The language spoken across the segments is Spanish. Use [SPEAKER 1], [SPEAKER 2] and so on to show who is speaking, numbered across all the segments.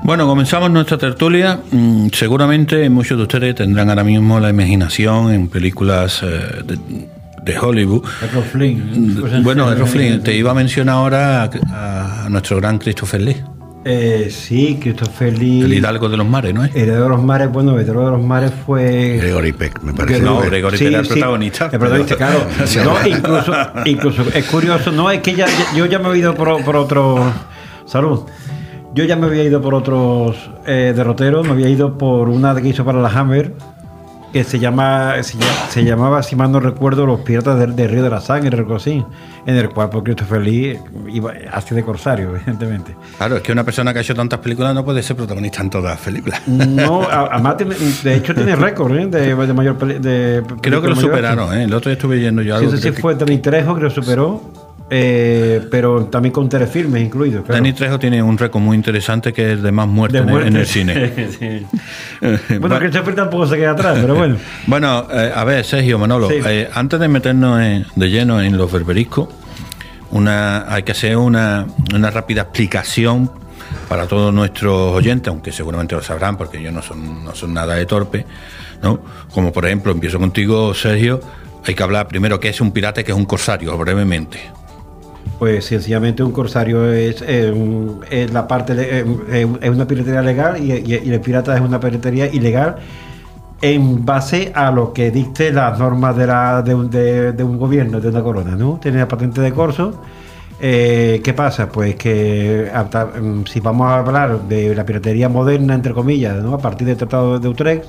[SPEAKER 1] Bueno, comenzamos nuestra tertulia. Seguramente muchos de ustedes tendrán ahora mismo la imaginación en películas de Hollywood.
[SPEAKER 2] Errol Flynn.
[SPEAKER 1] Bueno, Errol Flynn. Te iba a mencionar ahora a nuestro gran Christopher Lee.
[SPEAKER 2] Sí, Christopher Lee.
[SPEAKER 1] El hidalgo de los mares, ¿no es?
[SPEAKER 2] El hidalgo de los mares, bueno, el hidalgo de los mares fue...
[SPEAKER 3] Gregory Peck, me parece.
[SPEAKER 1] No, Gregory Peck era el protagonista.
[SPEAKER 2] El protagonista, claro. No, incluso es curioso, no, es que yo ya me había ido por otro... Salud. Yo ya me había ido por otros derroteros, me había ido por una que hizo para la Hammer, que se llamaba, si mal no recuerdo, Los Piratas del Río de la Sangre, algo así, en el cual por Christopher Lee hace de corsario, evidentemente.
[SPEAKER 1] Claro, es que una persona que ha hecho tantas películas no puede ser protagonista en todas las películas.
[SPEAKER 2] No, además, de hecho tiene récord de mayor
[SPEAKER 1] creo que lo superaron, el otro día estuve yendo yo algo.
[SPEAKER 2] Sí, sí, fue Danny Trejo que lo superó. Pero también con telefilmes incluidos. Claro.
[SPEAKER 1] Danny Trejo tiene un récord muy interesante que es de más muertes en el cine.
[SPEAKER 2] Sí. Bueno, Christopher tampoco se queda atrás, pero bueno.
[SPEAKER 1] Bueno, a ver, Sergio, Manolo, sí. Antes de meternos de lleno en los berberiscos, hay que hacer una rápida explicación para todos nuestros oyentes, aunque seguramente lo sabrán porque ellos no son nada de torpe, ¿no? Como por ejemplo, empiezo contigo, Sergio. Hay que hablar primero qué es un pirata y qué es un corsario, brevemente.
[SPEAKER 2] Pues sencillamente un corsario es la parte es una piratería legal y el pirata es una piratería ilegal en base a lo que dicte las normas de un gobierno, de una corona, ¿no? Tiene la patente de corso. ¿Qué pasa? Pues que si vamos a hablar de la piratería moderna, entre comillas, ¿no? A partir del Tratado de Utrecht,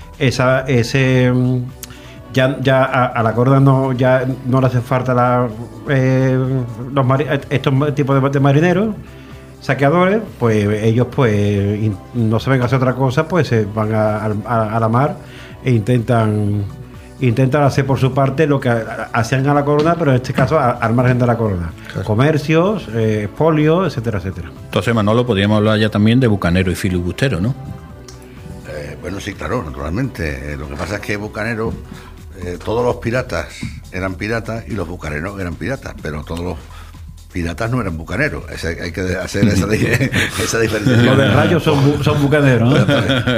[SPEAKER 2] Ya a la corona no le hace falta estos tipos de marineros, saqueadores, pues ellos pues no saben hacer otra cosa, pues se van a la mar e intentan hacer por su parte lo que hacían a la corona, pero en este caso al margen de la corona. Claro. Comercios, expolios, etcétera, etcétera.
[SPEAKER 1] Entonces, Manolo, podríamos hablar ya también de bucanero y filibustero, ¿no?
[SPEAKER 3] Bueno, sí, claro, naturalmente. Lo que pasa es que bucanero... todos los piratas eran piratas y los bucaneros eran piratas, pero todos los piratas no eran bucaneros. Hay que hacer esa diferencia.
[SPEAKER 2] Los de rayos son bucaneros, ¿no?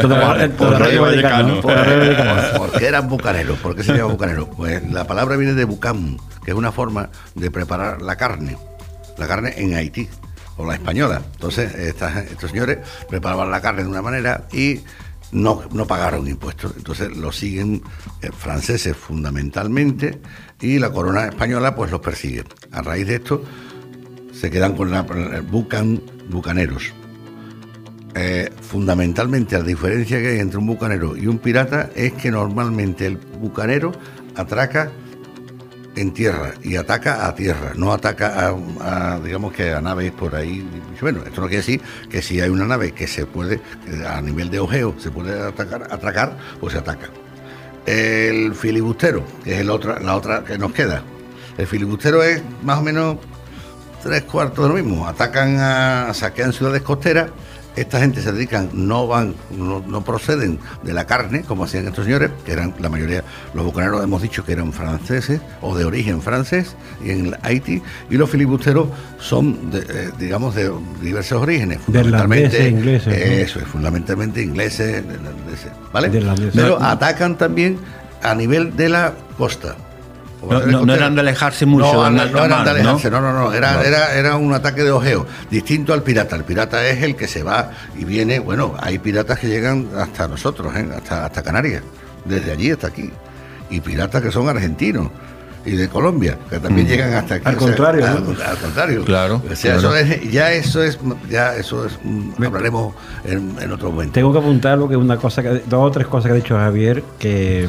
[SPEAKER 3] ¿Por qué eran bucaneros? ¿Por qué se llama bucanero? Pues la palabra viene de bucam, que es una forma de preparar la carne en Haití, o la española. Entonces, estos señores preparaban la carne de una manera y no pagaron impuestos, entonces lo siguen franceses fundamentalmente y la corona española pues los persigue. A raíz de esto se quedan con bucaneros. Fundamentalmente la diferencia que hay entre un bucanero y un pirata es que normalmente el bucanero atraca en tierra y ataca a tierra, no ataca digamos que a naves por ahí. Bueno, esto no quiere decir que si hay una nave que se puede, a nivel de ojeo, se puede atracar, pues se ataca. El filibustero, que es la otra que nos queda. El filibustero es más o menos 3/4 de lo mismo. Saquean ciudades costeras. Esta gente se dedican, no proceden de la carne, como hacían estos señores, que eran la mayoría, los bucaneros hemos dicho que eran franceses, o de origen francés, y en Haití, y los filibusteros son, de diversos orígenes, fundamentalmente ingleses, eso es, fundamentalmente ingleses, ¿vale? Pero atacan también a nivel de la costa.
[SPEAKER 1] No eran de alejarse mucho.
[SPEAKER 3] No. Era un ataque de ojeo, distinto al pirata. El pirata es el que se va y viene. Bueno, hay piratas que llegan hasta nosotros, hasta Canarias, desde allí hasta aquí. Y piratas que son argentinos y de Colombia, que también llegan hasta aquí.
[SPEAKER 2] Al contrario.
[SPEAKER 3] Al contrario.
[SPEAKER 1] Claro.
[SPEAKER 3] O sea,
[SPEAKER 1] claro.
[SPEAKER 3] Eso es. Hablaremos en otro momento.
[SPEAKER 2] Tengo que apuntar lo que dos o tres cosas que ha dicho Javier, que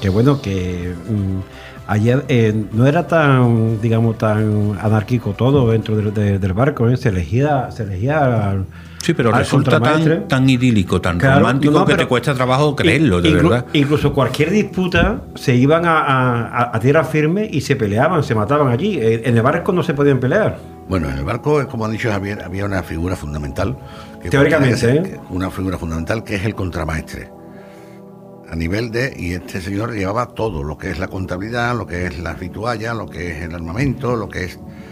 [SPEAKER 2] ayer no era tan anárquico todo dentro del barco, se elegía
[SPEAKER 1] sí, pero resulta tan idílico, tan romántico, que te cuesta trabajo creerlo, de verdad.
[SPEAKER 2] Incluso cualquier disputa se iban a tierra firme y se peleaban, se mataban allí. En el barco no se podían pelear.
[SPEAKER 3] Bueno, en el barco, como ha dicho Javier, había una figura fundamental.
[SPEAKER 2] Teóricamente,
[SPEAKER 3] una figura fundamental que es el contramaestre. Y este señor llevaba todo, lo que es la contabilidad, lo que es las vituallas, lo que es el armamento, lo que es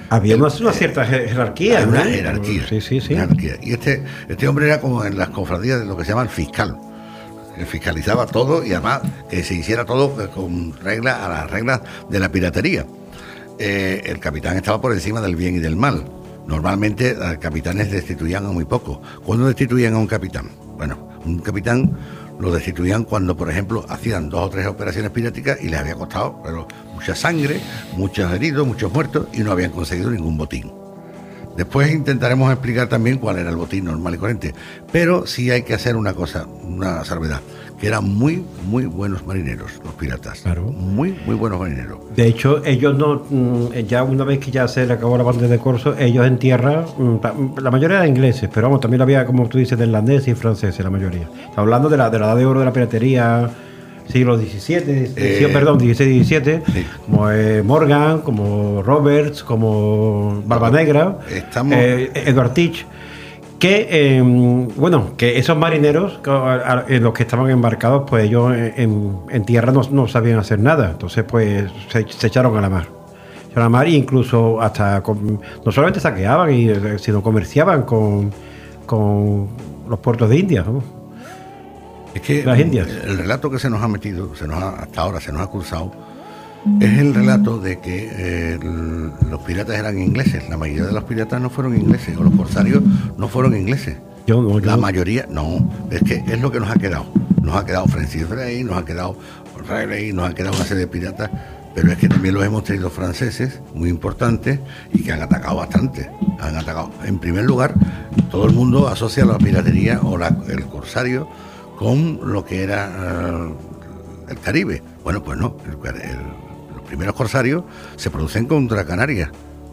[SPEAKER 2] Había una cierta jerarquía.
[SPEAKER 3] Hay
[SPEAKER 2] ¿no?
[SPEAKER 3] una jerarquía.
[SPEAKER 2] Sí.
[SPEAKER 3] Una jerarquía. Y este hombre era como en las cofradías de lo que se llama el fiscal, que fiscalizaba todo y además que se hiciera todo con reglas, a las reglas de la piratería. El capitán estaba por encima del bien y del mal. Normalmente los capitanes destituían a muy pocos. ¿Cuándo destituían a un capitán? Bueno, un capitán lo destituían cuando, por ejemplo, hacían 2 o 3 operaciones piráticas y les había costado mucha sangre, muchos heridos, muchos muertos y no habían conseguido ningún botín. Después intentaremos explicar también cuál era el botín normal y corriente, pero sí hay que hacer una cosa, una salvedad, que eran muy, muy buenos marineros, los piratas.
[SPEAKER 2] Claro.
[SPEAKER 3] Muy, muy buenos marineros.
[SPEAKER 2] De hecho, ellos no, ya una vez que ya se le acabó la banda de corso, ellos en tierra, la mayoría eran ingleses, pero vamos, también había, como tú dices, de irlandeses y franceses, la mayoría. Estamos hablando de la edad de oro de la piratería, siglo XVII, perdón, XVI-XVII, sí. Como Morgan, como Roberts, como Barba Negra, Edward Teach, que bueno, que esos marineros, los que estaban embarcados, pues ellos en tierra no sabían hacer nada, entonces pues se echaron a la mar. A la mar, e incluso hasta no solamente saqueaban, sino comerciaban con los puertos de India, ¿no?
[SPEAKER 3] Es que
[SPEAKER 2] las Indias.
[SPEAKER 3] El relato que se nos ha metido, hasta ahora se nos ha cruzado, es el relato de que los piratas eran ingleses. La mayoría de los piratas no fueron ingleses, o los corsarios no fueron ingleses. La mayoría, no. Es que es lo que nos ha quedado. Nos ha quedado Francis Drake, nos ha quedado Raleigh, nos ha quedado una serie de piratas, pero es que también los hemos tenido franceses, muy importantes, y que han atacado bastante. Han atacado. En primer lugar, todo el mundo asocia la piratería o el corsario con lo que era el Caribe. Bueno, pues no, los primeros corsarios se producen contra Canarias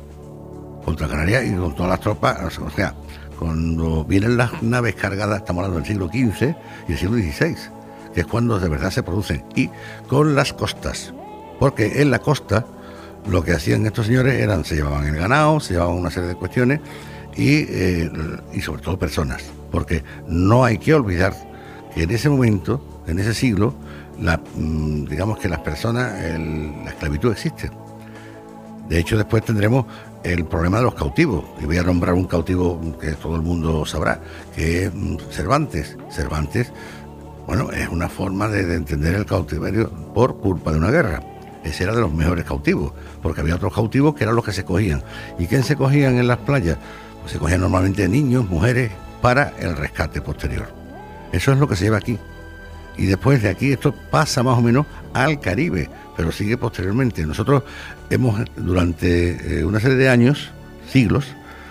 [SPEAKER 3] y con todas las tropas, o sea, cuando vienen las naves cargadas, estamos hablando del siglo XV y el siglo XVI, que es cuando de verdad se producen, y con las costas, porque en la costa lo que hacían estos señores se llevaban el ganado, se llevaban una serie de cuestiones y sobre todo personas, porque no hay que olvidar que en ese momento, en ese siglo, digamos que las personas, la esclavitud existe. De hecho, después tendremos el problema de los cautivos, y voy a nombrar un cautivo que todo el mundo sabrá, que es Cervantes. Cervantes, bueno, es una forma de entender el cautiverio por culpa de una guerra. Ese era de los mejores cautivos, porque había otros cautivos que eran los que se cogían. ¿Y quién se cogían en las playas? Pues se cogían normalmente niños, mujeres, para el rescate posterior. Eso es lo que se lleva aquí. Y después de aquí esto pasa más o menos al Caribe, pero sigue posteriormente. Nosotros hemos, durante una serie de años, siglos,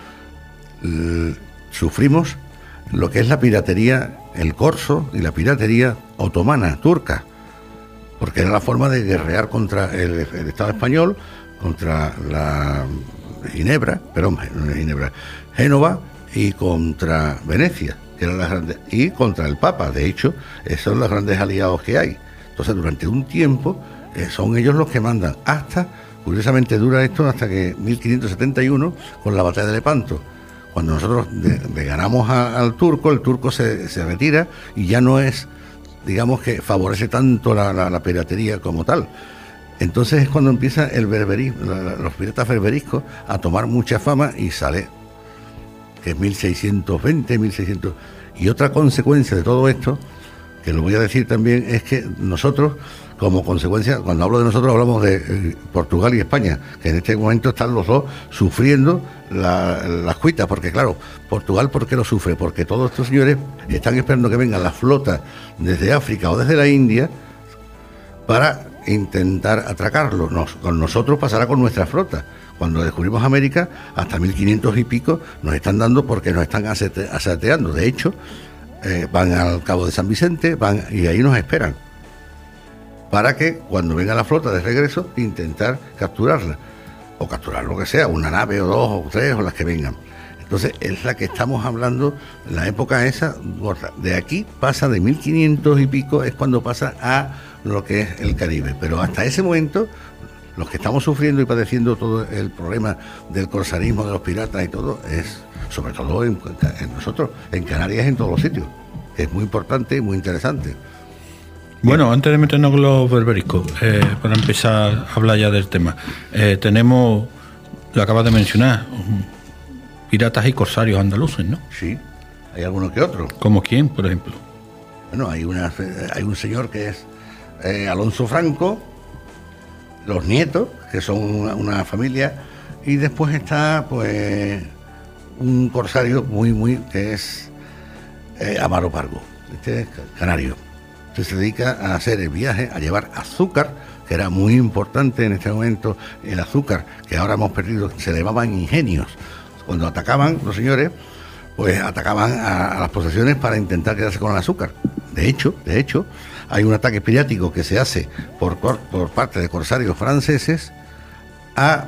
[SPEAKER 3] sufrimos lo que es la piratería, el corso y la piratería otomana, turca, porque era la forma de guerrear contra el Estado español, contra la Génova y contra Venecia, que eran las grandes, y contra el Papa. De hecho, esos son los grandes aliados que hay. Entonces, durante un tiempo, son ellos los que mandan. Curiosamente dura esto hasta que 1571, con la batalla de Lepanto. Cuando nosotros le ganamos al turco, el turco se retira y ya no es, digamos, que favorece tanto la piratería como tal. Entonces es cuando empieza el berberismo, los piratas berberiscos a tomar mucha fama, y sale, que es 1620, 1600. Y otra consecuencia de todo esto, que lo voy a decir también, es que nosotros, como consecuencia, cuando hablo de nosotros hablamos de Portugal y España, que en este momento están los dos sufriendo las cuitas, porque claro, Portugal, ¿por qué lo sufre? Porque todos estos señores están esperando que vengan las flotas desde África o desde la India para intentar atracarlo. Con nosotros pasará con nuestra flota. Cuando descubrimos América, hasta 1500 y pico nos están dando, porque nos están asateando. De hecho, van al Cabo de San Vicente, y ahí nos esperan, para que cuando venga la flota de regreso, intentar capturarla, o capturar lo que sea, una nave o 2 o 3 o las que vengan. Entonces es la que estamos hablando, la época esa gorda. De aquí pasa, de 1500 y pico, es cuando pasa a lo que es el Caribe. Pero hasta ese momento, los que estamos sufriendo y padeciendo todo el problema del corsarismo, de los piratas y todo, es sobre todo en nosotros, en Canarias, en todos los sitios. Es muy importante y muy interesante.
[SPEAKER 1] Bueno, antes de meternos con los berberiscos, para empezar a hablar ya del tema, tenemos lo acabas de mencionar, piratas y corsarios andaluces, ¿no?
[SPEAKER 3] Sí, hay alguno que otro.
[SPEAKER 1] ¿Como quién, por ejemplo?
[SPEAKER 3] Bueno, hay un señor que es Alonso Franco, los nietos, que son una familia, y después está, pues, un corsario que es Amaro Pargo, este es canario. Este se dedica a hacer el viaje, a llevar azúcar, que era muy importante en este momento, el azúcar, que ahora hemos perdido, se le llamaban ingenios. Cuando atacaban los señores, pues atacaban a las posesiones para intentar quedarse con el azúcar. De hecho, hay un ataque piriático que se hace por parte de corsarios franceses a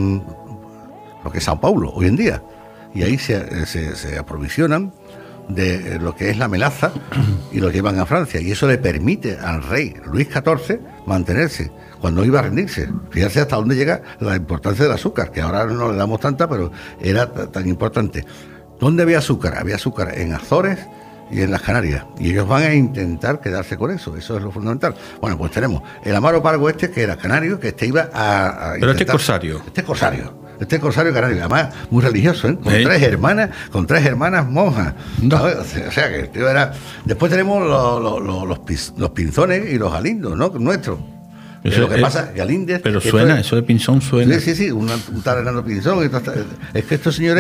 [SPEAKER 3] lo que es Sao Paulo hoy en día. Y ahí se aprovisionan de lo que es la melaza y lo llevan a Francia. Y eso le permite al rey Luis XIV mantenerse cuando iba a rendirse. Fíjate hasta dónde llega la importancia del azúcar, que ahora no le damos tanta, pero era tan importante. ¿Dónde había azúcar? Había azúcar en Azores y en las Canarias, y ellos van a intentar quedarse con eso es lo fundamental. Bueno, pues tenemos el Amaro Pargo que era canario, que iba a
[SPEAKER 1] pero este corsario
[SPEAKER 3] canario, además muy religioso, con tres hermanas monjas, no. O sea que el tío era. Después tenemos los pinzones y los galindos, ¿no? Nuestros. Lo que pasa, Galíndez...
[SPEAKER 1] Pero suena, eso de Pinzón suena.
[SPEAKER 3] Sí, un tal Hernando Pinzón. Es que estos señores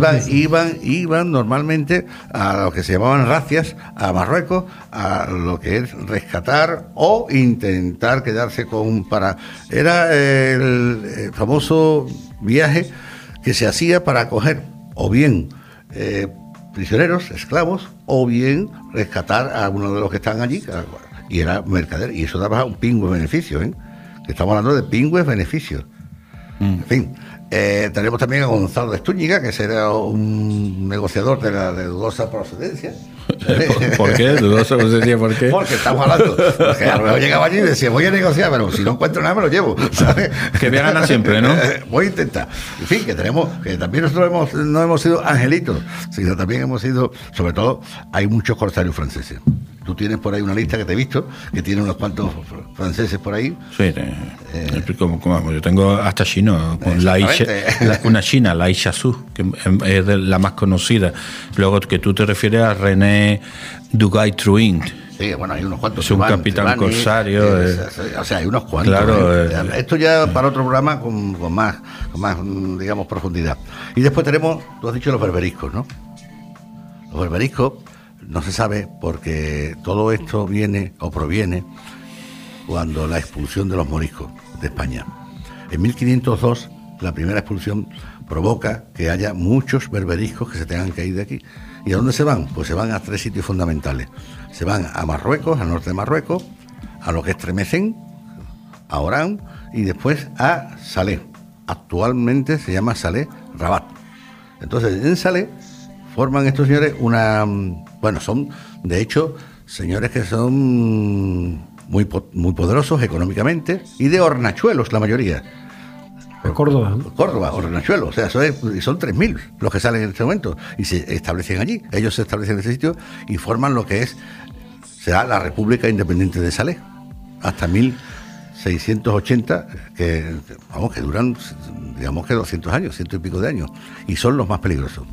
[SPEAKER 3] iban normalmente a lo que se llamaban racias, a Marruecos, a lo que es rescatar o intentar quedarse Era el famoso viaje que se hacía para acoger o bien prisioneros, esclavos, o bien rescatar a uno de los que están allí, y era mercader, y eso daba un pingüe beneficio, que estamos hablando de pingües beneficios. En fin, tenemos también a Gonzalo de Estúñiga, que será un negociador de dudosa procedencia.
[SPEAKER 1] ¿Por qué? ¿Dudosa procedencia? ¿Por qué?
[SPEAKER 3] Porque estamos hablando, porque a lo mejor llegaba allí y decía, voy a negociar, pero si no encuentro nada me lo llevo, ¿sabes?
[SPEAKER 1] Que voy a ganar siempre, ¿no?
[SPEAKER 3] Voy a intentar. En fin, que también nosotros no hemos sido angelitos, sino también hemos sido, sobre todo, hay muchos corsarios franceses. Tú tienes por ahí una lista que te he visto, que tiene unos cuantos franceses por ahí.
[SPEAKER 1] Sí, como yo tengo hasta chino, con una china, la Aisha Su, que es la más conocida. Luego que tú te refieres a René Duguay-Truint.
[SPEAKER 3] Sí, bueno, hay unos cuantos.
[SPEAKER 1] Es un capitán corsario.
[SPEAKER 3] O sea, hay unos cuantos.
[SPEAKER 1] Claro.
[SPEAKER 3] Esto ya para otro programa con más, digamos, profundidad. Y después tenemos, tú has dicho los berberiscos, ¿no? Los berberiscos no se sabe porque todo esto proviene cuando la expulsión de los moriscos de España. En 1502, la primera expulsión provoca que haya muchos berberiscos que se tengan que ir de aquí. ¿Y a dónde se van? Pues se van a tres sitios fundamentales. Se van a Marruecos, al norte de Marruecos, a lo que es Tremecén, a Orán, y después a Salé. Actualmente se llama Salé Rabat. Entonces, en Salé forman estos señores son, de hecho, señores que son muy poderosos económicamente y de hornachuelos la mayoría. Córdoba, hornachuelos, o sea, son 3.000 los que salen en este momento y se establecen allí. Ellos se establecen en ese sitio y forman lo que será la República Independiente de Salé, hasta 1680, que duran, digamos que 200 años, 100 y pico de años, y son los más peligrosos.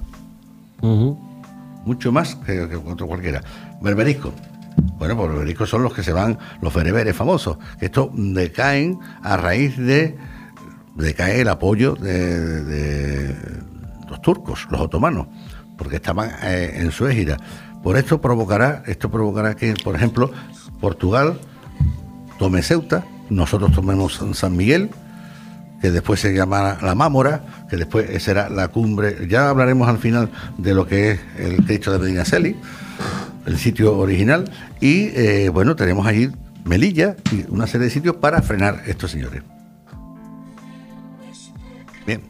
[SPEAKER 3] Mucho más que otro cualquiera. Berberisco. Bueno, pues los berberiscos son los que se van, los bereberes famosos, que estos decaen a raíz decae el apoyo de los turcos, los otomanos, porque estaban en su égida. Esto provocará que, por ejemplo, Portugal tome Ceuta, nosotros tomemos San Miguel, que después se llamará la Mámora, que después será la cumbre. Ya hablaremos al final de lo que es el Cristo de Medinaceli, el sitio original, y tenemos allí Melilla y una serie de sitios para frenar estos señores. Bien.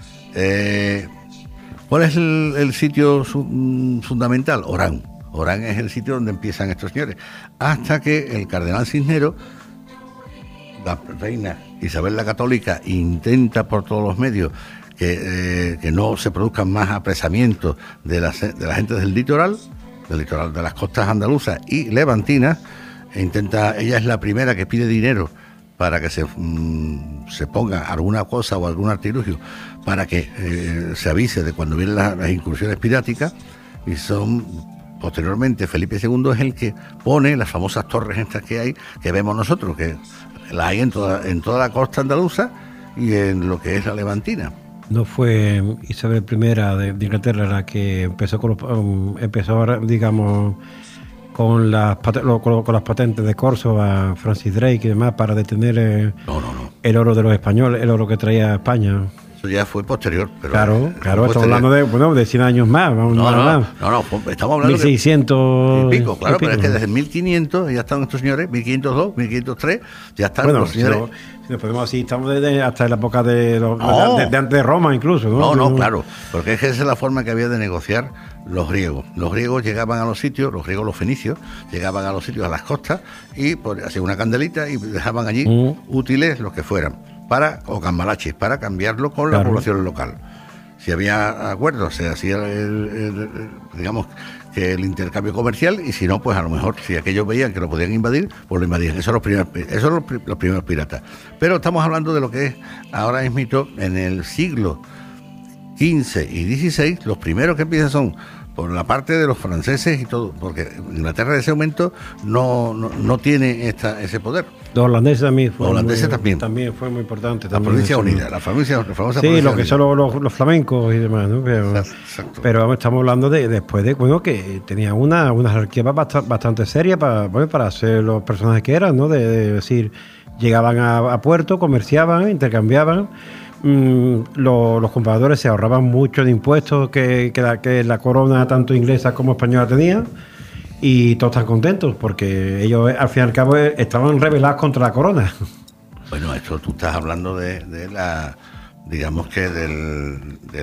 [SPEAKER 3] ¿Cuál es el sitio fundamental? Orán. Orán es el sitio donde empiezan estos señores, hasta que el cardenal Cisneros, la reina Isabel la Católica, intenta por todos los medios que no se produzcan más apresamientos de la gente del litoral de las costas andaluzas y levantinas. Ella es la primera que pide dinero para que se se ponga alguna cosa o algún artilugio para que se avise de cuando vienen las incursiones piráticas, y son posteriormente Felipe II es el que pone las famosas torres estas que hay, que vemos nosotros, que las hay en toda la costa andaluza y en lo que es la Levantina.
[SPEAKER 2] ¿No fue Isabel I de Inglaterra la que empezó digamos, con las patentes de Córdoba, Francis Drake y demás, para detener
[SPEAKER 3] No.
[SPEAKER 2] el oro de los españoles, el oro que traía España?
[SPEAKER 3] Eso ya fue posterior. Pero
[SPEAKER 2] claro, estamos hablando de 100 años más.
[SPEAKER 3] No, estamos hablando
[SPEAKER 2] 1600
[SPEAKER 3] y pico, claro, pero es que desde 1500 ya están estos señores, 1502, 1503, ya están los señores.
[SPEAKER 2] Si nos podemos así, estamos hasta la época de antes de Roma incluso, ¿no?
[SPEAKER 3] No, claro, porque es que esa es la forma que había de negociar los griegos. Los griegos llegaban a los sitios, los fenicios, llegaban a los sitios, a las costas, y hacían una candelita y dejaban allí útiles, los que fueran, o cambalaches, para cambiarlo con la población local. Si había acuerdos, se hacía digamos que el intercambio comercial, y si no, pues a lo mejor si aquellos veían que lo podían invadir, pues lo invadían. Esos son los primeros piratas. Pero estamos hablando de lo que es ahora mismo en el siglo XV y XVI. Los primeros que empiezan son por la parte de los franceses y todo, porque Inglaterra en ese momento no tiene ese poder.
[SPEAKER 2] Los holandeses también
[SPEAKER 3] también
[SPEAKER 2] fue muy importante.
[SPEAKER 3] La provincia unida, la famosa
[SPEAKER 2] sí, lo que son los flamencos y demás, ¿no? Pero estamos hablando después de que tenían una jerarquía bastante seria para ser los personajes que eran, ¿no? De decir, llegaban a puerto, comerciaban, intercambiaban. Los compradores se ahorraban mucho de impuestos que la corona tanto inglesa como española tenía, y todos están contentos porque ellos al fin y al cabo estaban rebelados contra la corona.
[SPEAKER 3] Bueno, esto tú estás hablando de la, digamos que de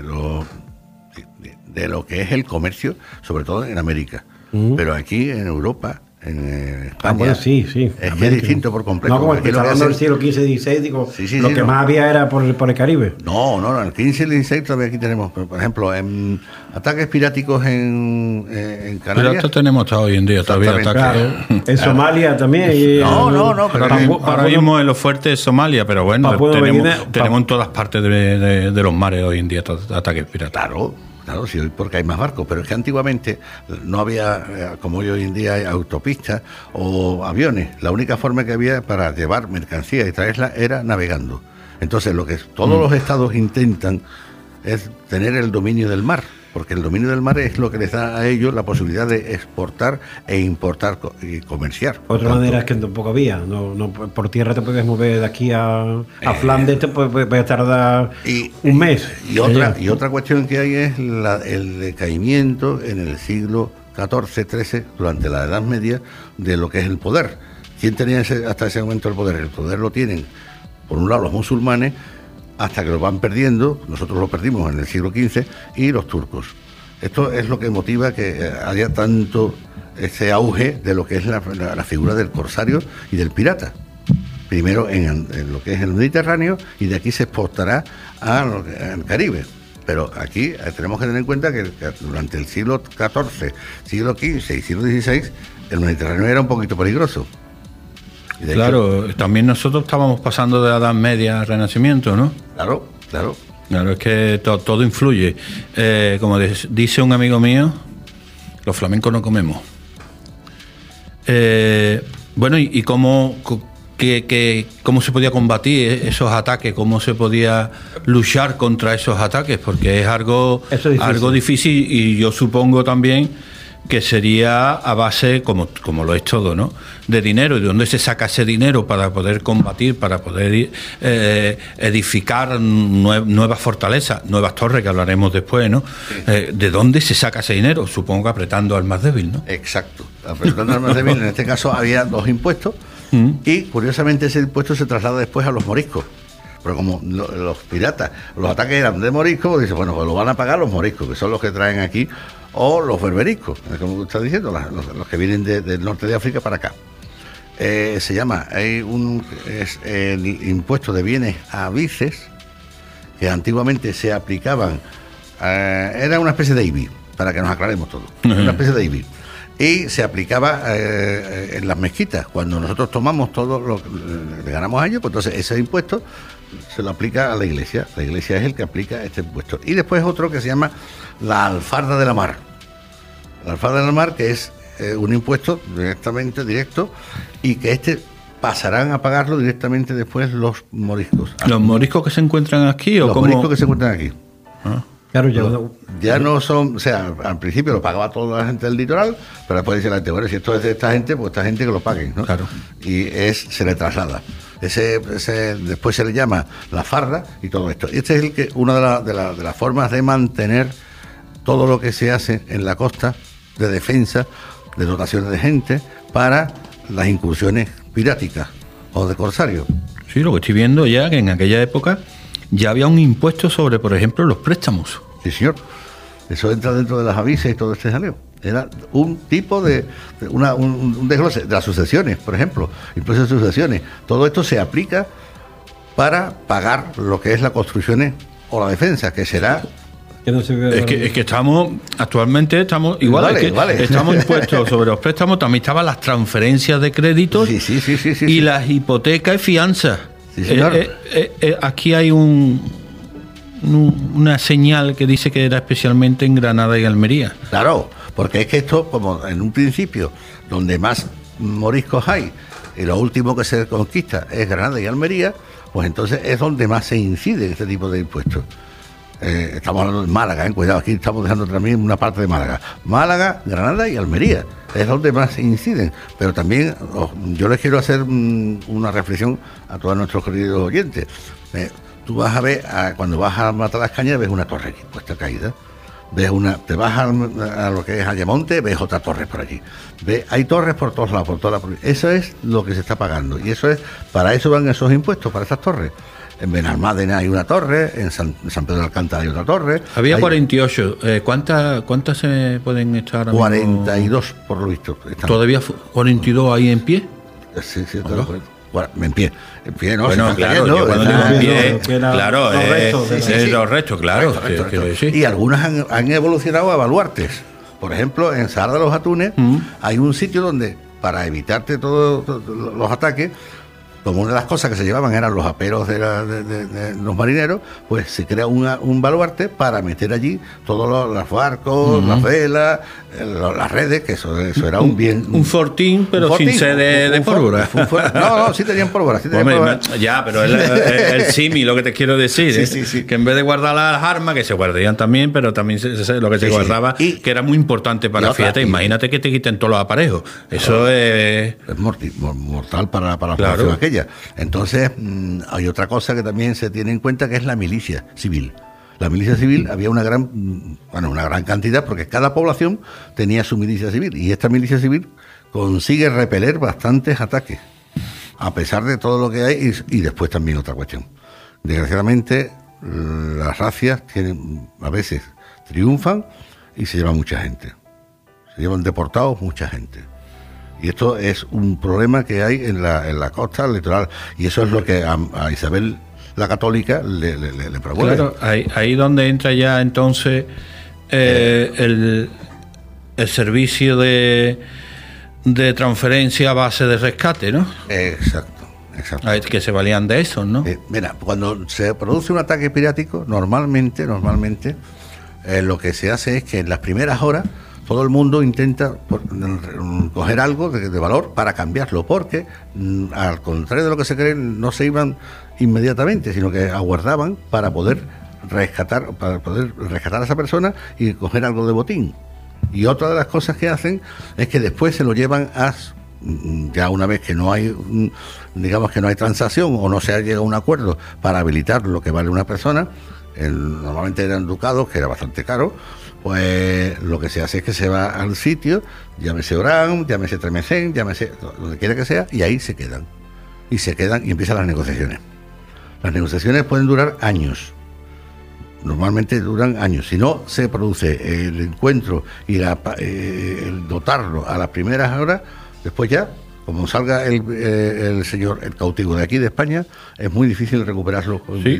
[SPEAKER 3] lo que es el comercio, sobre todo en América, pero aquí en Europa, en España,
[SPEAKER 2] sí.
[SPEAKER 3] Es que es distinto por completo.
[SPEAKER 2] No, como el que está hablando del siglo XV-XVI, digo, lo que más había era por el Caribe.
[SPEAKER 3] No, en el XV y el XVI todavía aquí tenemos, por ejemplo, en ataques piráticos en Canarias.
[SPEAKER 1] Pero esto tenemos hasta hoy en día todavía ataques.
[SPEAKER 2] Claro. En Somalia también.
[SPEAKER 3] No.
[SPEAKER 1] Pero ahora mismo en lo fuerte es Somalia, pero bueno, tenemos en todas partes de los mares hoy en día ataques piratas.
[SPEAKER 3] Claro, sí, porque hay más barcos, pero es que antiguamente no había, como hoy en día, hay autopistas o aviones. La única forma que había para llevar mercancía y traerla era navegando. Entonces, lo que todos los estados intentan es tener el dominio del mar, porque el dominio del mar es lo que les da a ellos la posibilidad de exportar e importar y comerciar.
[SPEAKER 2] Otra manera es que tampoco había, no por tierra te puedes mover de aquí a Flandes, te puedes tardar un mes.
[SPEAKER 3] Y otra cuestión que hay es el decaimiento en el siglo XIV, XIII, durante la Edad Media, de lo que es el poder. ¿Quién tenía hasta ese momento el poder? El poder lo tienen, por un lado, los musulmanes, hasta que lo van perdiendo. Nosotros lo perdimos en el siglo XV, y los turcos. Esto es lo que motiva que haya tanto ese auge de lo que es la figura del corsario y del pirata. Primero en lo que es el Mediterráneo, y de aquí se exportará al Caribe. Pero aquí tenemos que tener en cuenta que durante el siglo XIV, siglo XV y siglo XVI, el Mediterráneo era un poquito peligroso.
[SPEAKER 1] Claro, también nosotros estábamos pasando de la Edad Media al Renacimiento, ¿no?
[SPEAKER 3] Claro.
[SPEAKER 1] Claro, es que todo influye. Como dice un amigo mío, los flamencos no comemos. Bueno, ¿y cómo se podía combatir esos ataques? ¿Cómo se podía luchar contra esos ataques? Porque es algo difícil, y yo supongo también que sería a base, como lo es todo, ¿no?, de dinero. ¿Y de dónde se saca ese dinero para poder combatir, para poder edificar nuevas fortalezas, nuevas torres, que hablaremos después, ¿no? ¿De dónde se saca ese dinero? Supongo que apretando al más débil, ¿no?
[SPEAKER 3] Exacto, apretando al más débil. En este caso había 2 impuestos, y curiosamente ese impuesto se traslada después a los moriscos. Pero como los piratas, los ataques eran de moriscos, pues dice, bueno, pues lo van a pagar los moriscos, que son los que traen aquí, o los berberiscos, como está diciendo, los que vienen del norte de África para acá. Se llama, es el impuesto de bienes a vices, que antiguamente se aplicaban, era una especie de IBI, para que nos aclaremos todo, una especie de IBI. y se aplicaba en las mezquitas. Cuando nosotros tomamos todo lo que le ganamos a ellos, pues entonces ese impuesto se lo aplica a la Iglesia. La Iglesia es el que aplica este impuesto. Y después otro que se llama la alfarda de la mar. La alfarda de la mar, que es un impuesto directo, y que pasarán a pagarlo directamente después los moriscos.
[SPEAKER 1] ¿Los moriscos que se encuentran aquí o
[SPEAKER 3] los
[SPEAKER 1] cómo?
[SPEAKER 3] Moriscos que se encuentran aquí.
[SPEAKER 2] Claro,
[SPEAKER 3] ya no son, o sea, al principio lo pagaba toda la gente del litoral, pero después dice la gente, bueno, si esto es de esta gente, pues esta gente que lo paguen, ¿no?
[SPEAKER 1] Claro.
[SPEAKER 3] Y se le traslada. Después se le llama la farda y todo esto. Y este es una de las formas de mantener todo lo que se hace en la costa de defensa, de dotaciones de gente para las incursiones piráticas o de corsarios.
[SPEAKER 1] Sí, lo que estoy viendo ya, que en aquella época ya había un impuesto sobre, por ejemplo, los préstamos.
[SPEAKER 3] Sí, señor. Eso entra dentro de las avisas y todo este jaleo. Era un tipo un desglose de las sucesiones, por ejemplo, impuesto de sucesiones. Todo esto se aplica para pagar lo que es la construcción o la defensa, que será...
[SPEAKER 1] Es que actualmente estamos igual, estamos impuestos sobre los préstamos, también estaban las transferencias de créditos y las hipotecas y fianzas.
[SPEAKER 3] Sí, señor.
[SPEAKER 1] Aquí hay una señal que dice que era especialmente en Granada y Almería.
[SPEAKER 3] Claro, porque es que esto, como en un principio, donde más moriscos hay, y lo último que se conquista es Granada y Almería, pues entonces es donde más se incide este tipo de impuestos. Estamos hablando de Málaga, cuidado, aquí estamos dejando también una parte de Málaga. Málaga, Granada y Almería, es donde más inciden. Pero también yo les quiero hacer una reflexión a todos nuestros queridos oyentes. Tú vas a ver, cuando vas a Matalascañas, ves una torre aquí, puesta caída. Te vas a lo que es Ayamonte, ves otra torre por allí. Hay torres por todos lados, por toda la provincia. Eso es lo que se está pagando. Y para eso van esos impuestos, para esas torres. En Benalmádena hay una torre, en San Pedro de Alcántara hay otra torre.
[SPEAKER 1] Había 48. ¿Cuántas se pueden estar?
[SPEAKER 3] 42, por lo visto.
[SPEAKER 1] ¿Todavía 42 ahí en pie?
[SPEAKER 3] Sí, en pie. En pie, ¿no?
[SPEAKER 1] Bueno, claro, yo cuando digo en pie, claro, los restos, claro.
[SPEAKER 3] Correcto. Y algunas han evolucionado a baluartes. Por ejemplo, en Sahar de los Atunes hay un sitio donde, para evitarte todos los ataques, como una de las cosas que se llevaban eran los aperos de los marineros, pues se crea un baluarte para meter allí todos los barcos, las velas, las redes, que eso era un bien...
[SPEAKER 1] Un fortín, pero sin ser de pólvora.
[SPEAKER 3] No, sí tenían pólvora.
[SPEAKER 1] Ya, pero el símil, lo que te quiero decir,
[SPEAKER 3] sí.
[SPEAKER 1] Que en vez de guardar las armas, que se guardarían también, pero también lo que se guardaba, que era muy importante para, fíjate, imagínate que te quiten todos los aparejos. Eso es
[SPEAKER 3] mortal para la población aquella. Entonces, hay otra cosa que también se tiene en cuenta, que es la milicia civil. La milicia civil había una gran cantidad, porque cada población tenía su milicia civil, y esta milicia civil consigue repeler bastantes ataques, a pesar de todo lo que hay. Y después también otra cuestión. Desgraciadamente, las racias a veces triunfan y se llevan mucha gente. Se llevan deportados mucha gente. Y esto es un problema que hay en la costa litoral, y eso es lo que a Isabel la Católica le promueve.
[SPEAKER 1] Claro, ahí donde entra ya entonces el servicio de transferencia a base de rescate, ¿no?
[SPEAKER 3] Exacto.
[SPEAKER 1] Que se valían de eso, ¿no?
[SPEAKER 3] Mira, cuando se produce un ataque pirático, normalmente lo que se hace es que en las primeras horas todo el mundo intenta coger algo de valor para cambiarlo, porque al contrario de lo que se cree, no se iban inmediatamente, sino que aguardaban para poder rescatar a esa persona y coger algo de botín. Y otra de las cosas que hacen es que después se lo llevan ya una vez que no hay, digamos que no hay transacción o no se ha llegado a un acuerdo para habilitar lo que vale una persona, normalmente eran ducados, que era bastante caro. Pues lo que se hace es que se va al sitio, llámese Orán, llámese Tremesén, llámese donde quiera que sea, y ahí se quedan. Y empiezan las negociaciones. Las negociaciones pueden durar años. Normalmente duran años. Si no se produce el encuentro y el dotarlo a las primeras horas, después ya, como salga el señor, el cautivo de aquí de España, es muy difícil recuperarlo.
[SPEAKER 1] Sí,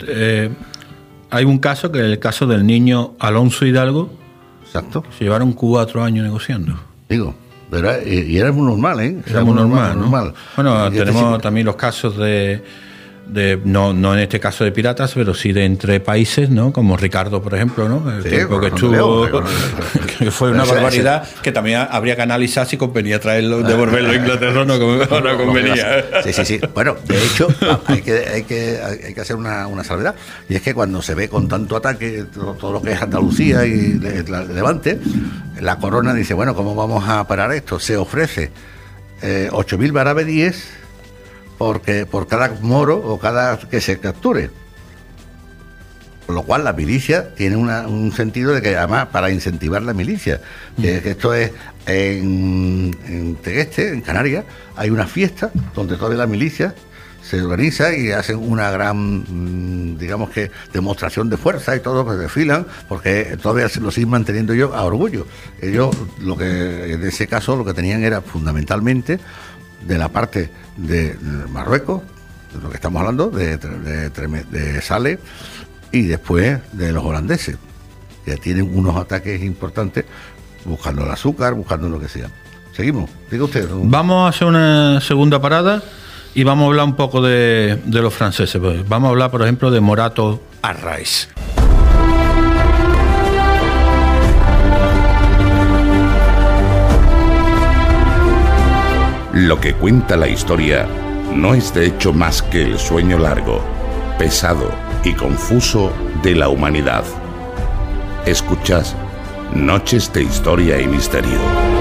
[SPEAKER 1] hay un caso, que es el caso del niño Alonso Hidalgo.
[SPEAKER 3] Exacto.
[SPEAKER 1] Se llevaron 4 años negociando.
[SPEAKER 3] Digo, y era muy normal, ¿eh?
[SPEAKER 1] Era muy normal, ¿no? Bueno, tenemos también los casos de no en este caso de piratas, pero sí de entre países, ¿no? Como Ricardo, por ejemplo, ¿no? El tiempo que estuvo, que fue una barbaridad, que también habría que analizar si convenía traerlo, devolverlo a Inglaterra o no convenía.
[SPEAKER 3] Sí. Bueno, de hecho, hay que hacer una salvedad, y es que cuando se ve con tanto ataque todo lo que es Andalucía y Levante, la corona dice, bueno, ¿cómo vamos a parar esto? Se ofrece 8.000 maravedíes porque por cada moro o cada que se capture, con lo cual la milicia tiene un sentido de que, además, para incentivar la milicia, que esto es en Tegueste, en Canarias, hay una fiesta donde toda la milicia se organiza y hacen una gran, digamos que, demostración de fuerza y todo, pues desfilan, porque todavía lo siguen manteniendo ellos a orgullo. Ellos, en ese caso, lo que tenían era fundamentalmente de la parte de Marruecos, de lo que estamos hablando, de Sale, y después de los holandeses, que tienen unos ataques importantes buscando el azúcar, buscando lo que sea. Seguimos, diga usted.
[SPEAKER 1] Vamos a hacer una segunda parada y vamos a hablar un poco de los franceses. Vamos a hablar, por ejemplo, de Morato Arraiz.
[SPEAKER 4] Lo que cuenta la historia no es de hecho más que el sueño largo, pesado y confuso de la humanidad. Escuchas Noches de Historia y Misterio.